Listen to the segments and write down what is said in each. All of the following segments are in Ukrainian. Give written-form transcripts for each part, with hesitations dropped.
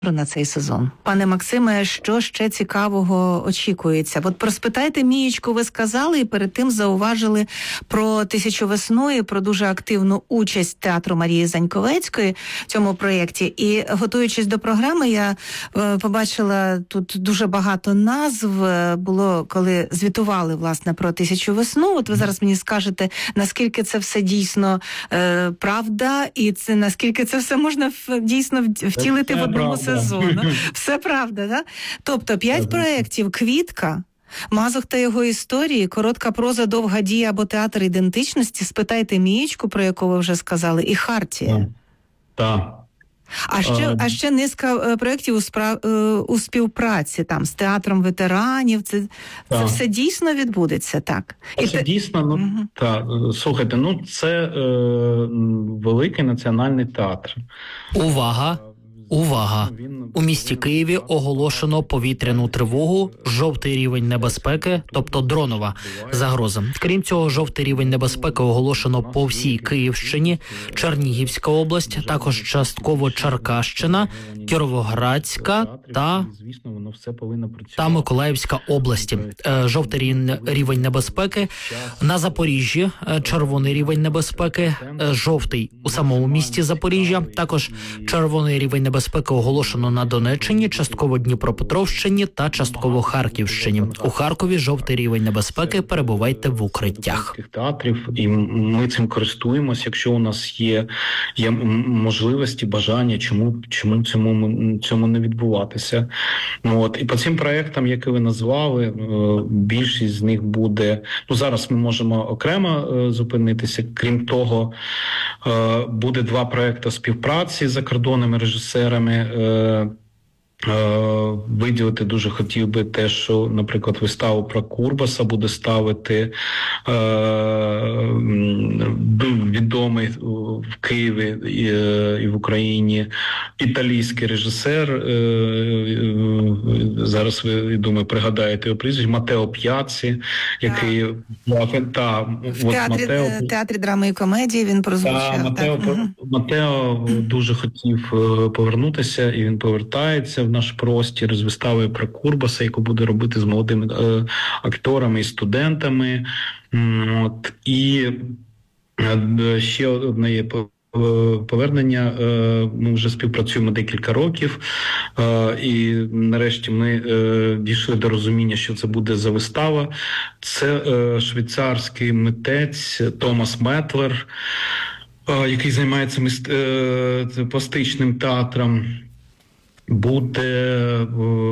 на цей сезон. Пане Максиме, що ще цікавого очікується? От про «Спитайте Мієчку» ви сказали, і перед тим зауважили про «Тисячу весну» і про дуже активну участь театру Марії Заньковецької в цьому проєкті. І готуючись до програми, я побачила тут дуже багато назв. Було, коли звітували, власне, про «Тисячу весну». От ви зараз мені скажете, наскільки це все дійсно правда, і це наскільки це все можна дійсно втілити в одному сезону. Все правда, да? Тобто 5 проєктів: «Квітка», «Мазух та його історії», «Коротка проза, довга дія» або «Театр ідентичності», «Спитайте Мієчку», про яку ви вже сказали, і «Хартія». Так. А ще низка проєктів у співпраці там з театром ветеранів. Це все дійсно відбудеться, так? Це дійсно, так. Слухайте, це великий національний театр. Увага! Увага! У місті Києві оголошено повітряну тривогу, жовтий рівень небезпеки, тобто дронова загроза. Крім цього, жовтий рівень небезпеки оголошено по всій Київщині, Чернігівська область, також частково Черкащина, Кіровоградська та Миколаївська області. Жовтий рівень небезпеки на Запоріжжі, червоний рівень небезпеки, жовтий у самому місті Запоріжжя, також червоний рівень небезпеки оголошено на Донеччині, частково Дніпропетровщині та частково Харківщині. У Харкові жовтий рівень небезпеки, перебувайте в укриттях. Театрів, і ми цим користуємось, якщо у нас є можливості, бажання, чому цьому не відбуватися. І по цим проектам, які ви назвали, більшість з них буде, зараз ми можемо окремо зупинитися. Крім того, буде 2 проекти співпраці з закордонними режисерами. Виділити дуже хотів би те, що, наприклад, виставу про Курбаса буде ставити відомий в Києві і в Україні італійський режисер. Зараз ви, думаю, пригадаєте його прізвище, Матео П'яці, який в театрі драми і комедії він прозвучав. Матео дуже хотів повернутися, і він повертається в наш простір з виставою про Курбаса, яку буде робити з молодими акторами і студентами. І ще одне є повернення. Ми вже співпрацюємо декілька років, і нарешті ми дійшли до розуміння, що це буде за вистава. Це швейцарський митець Томас Метлер, який займається пластичним театром. Буде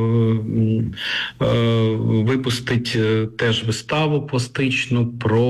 випустить теж виставу пластичну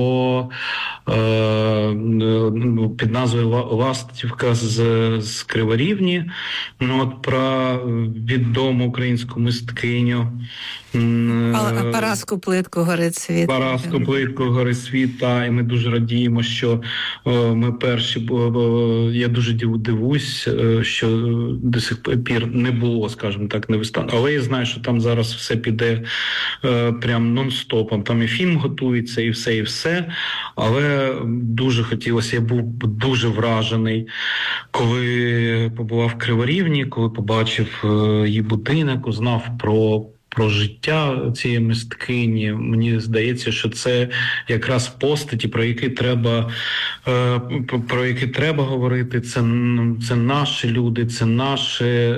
під назвою «Ластівка з Криворівні», про відому українську мисткиню. Параску Плитку «Горить світ». Параску Плитку «Горить світ», і ми дуже радіємо, що ми перші, я дуже дивуюсь, що до сих пір не було, скажімо так, не вистав. Але я знаю, що там зараз все піде прям нон-стопом. Там і фільм готується, і все. Але дуже хотілося, я був дуже вражений, коли побував в Криворівні, коли побачив її будинок, узнав про життя цієї мисткині. Мені здається, що це якраз постаті, про які треба говорити. Це наші люди, це наші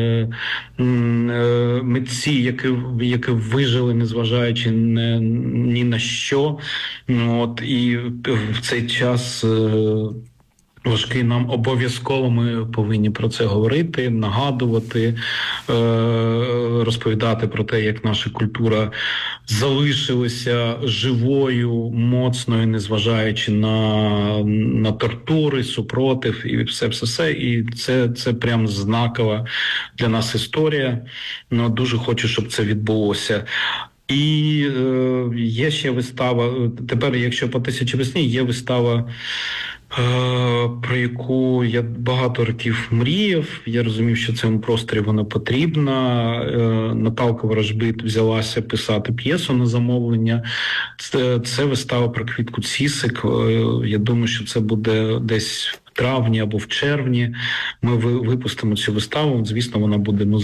митці, які вижили, незважаючи ні на що. І в цей час важкий нам обов'язково ми повинні про це говорити, нагадувати, розповідати про те, як наша культура залишилася живою, моцною, незважаючи на тортури, супротив і все. І це прям знакова для нас історія. Дуже хочу, щоб це відбулося. І є ще вистава, тепер, якщо по «Тисячі весні», є вистава, про яку я багато років мріяв. Я розумів, що цьому просторі вона потрібна. Наталка Ворожбит взялася писати п'єсу на замовлення. Це вистава про Квітку Цісик. Я думаю, що це буде десь в травні або в червні ми випустимо цю виставу. Звісно, вона буде